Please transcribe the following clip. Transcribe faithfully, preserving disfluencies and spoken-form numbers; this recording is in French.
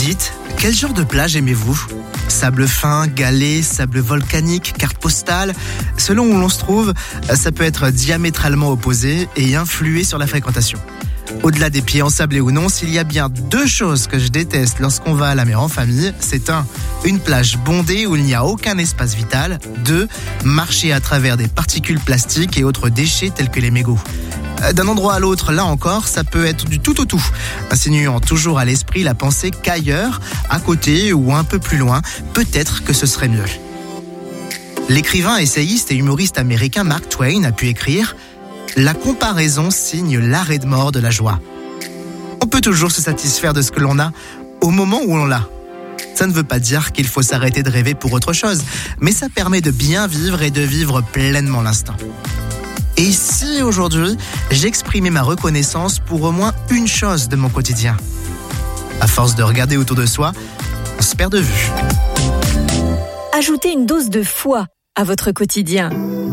dites, quel genre de plage aimez-vous ? Sable fin, galets, sable volcanique, carte postale. Selon où l'on se trouve, ça peut être diamétralement opposé et influer sur la fréquentation. Au-delà des pieds ensablés ou non, s'il y a bien deux choses que je déteste lorsqu'on va à la mer en famille, c'est un, une plage bondée où il n'y a aucun espace vital. Deux, marcher à travers des particules plastiques et autres déchets tels que les mégots. D'un endroit à l'autre, là encore, ça peut être du tout au tout, insinuant toujours à l'esprit la pensée qu'ailleurs, à côté ou un peu plus loin, peut-être que ce serait mieux. L'écrivain, essayiste et humoriste américain Mark Twain a pu écrire « La comparaison signe l'arrêt de mort de la joie ». On peut toujours se satisfaire de ce que l'on a au moment où l'on l'a. Ça ne veut pas dire qu'il faut s'arrêter de rêver pour autre chose, mais ça permet de bien vivre et de vivre pleinement l'instant. Et si aujourd'hui, j'exprimais ma reconnaissance pour au moins une chose de mon quotidien ? À force de regarder autour de soi, on se perd de vue. Ajoutez une dose de foi à votre quotidien.